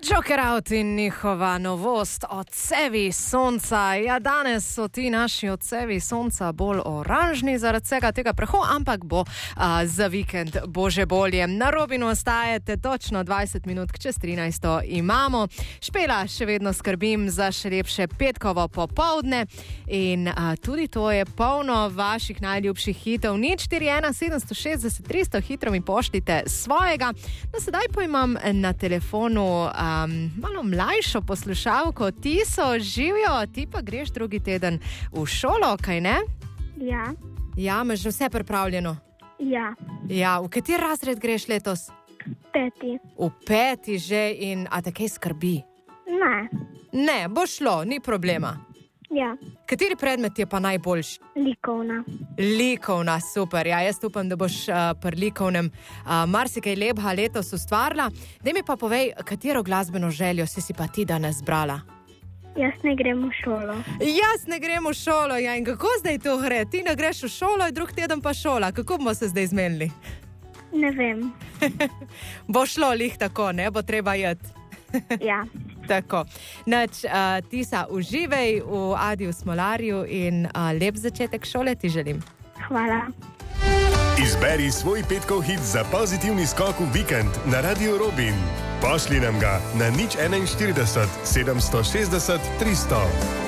Joker Out in njihova novost Odsevi sonca. Ja, danes so ti naši odsevi sonca bolj oranžni zaradi vsega tega prahu, ampak bo za vikend bože bolje. Na Robinu ostajate točno 20 minut čez 13. imamo. Špela, še vedno skrbim za še lepše petkovo popoldne in tudi to je polno vaših najljubših hitov. 041 760 300, hitro mi pošljite svojega. No, sedaj pa imam na telefonu malo mlajšo poslušalko, Tiso, živijo, ti pa greš drugi teden v šolo, kaj ne? Ja. Ja, imaš že vse pripravljeno? Ja. Ja, v kateri razred greš letos? 5. V 5. že in a te kaj skrbi? Ne. Ne, bo šlo, ni problema. Ja. Kateri predmet je pa najboljši? Likovna. Likovna, super. Ja, jaz upam, da boš pri likovnem marsikaj lepega letos ustvarila. Daj mi pa povej, katero glasbeno željo si pa ti danes brala? Jaz ne grem v šolo. Jaz ne grem v šolo, ja, in kako zdaj to gre? Ti ne greš v šolo, drug teden pa šola. Kako bomo se zdaj zmenili? Ne vem. Bo šlo lih tako, ne? Bo treba jeti. Ja. Tako. Nač, Tisa, uživaj v Adiju Smolarju in lep začetek šole ti želim. Hvala. Izberi svoj petkov hit za pozitivni skok v vikend na Radio Robin. Pošli nam ga na 041 760 300.